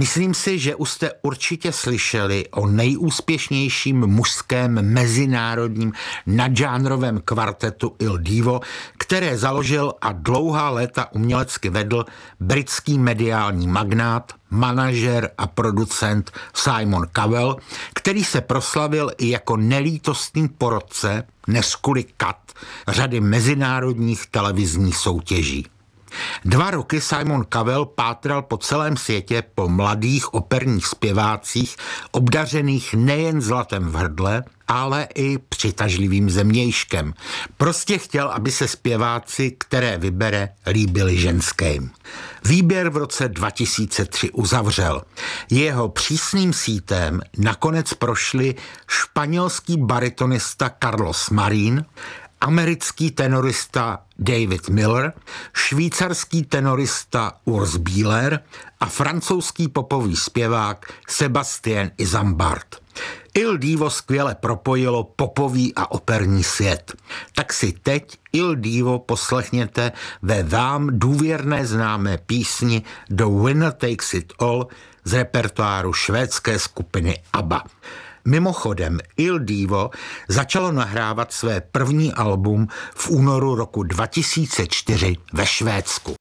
Myslím si, že už jste určitě slyšeli o nejúspěšnějším mužském mezinárodním nadžánrovém kvartetu Il Divo, které založil a dlouhá léta umělecky vedl britský mediální magnát, manažer a producent Simon Cowell, který se proslavil i jako nelítostný porotce, než kvůli kat, řady mezinárodních televizních soutěží. 2 roky Simon Cowell pátral po celém světě po mladých operních zpěvácích, obdařených nejen zlatem v hrdle, ale i přitažlivým zemějškem. Prostě chtěl, aby se zpěváci, které vybere, líbili ženským. Výběr v roce 2003 uzavřel. Jeho přísným sítem nakonec prošli španělský baritonista Carlos Marín, americký tenorista David Miller, švýcarský tenorista Urs Bieler a francouzský popový zpěvák Sébastien Isambard. Il Divo skvěle propojilo popový a operní svět. Tak si teď Il Divo poslechněte ve vám důvěrné známé písni The Winner Takes It All z repertoáru švédské skupiny ABBA. Mimochodem, Il Divo začalo nahrávat své první album v únoru roku 2004 ve Švédsku.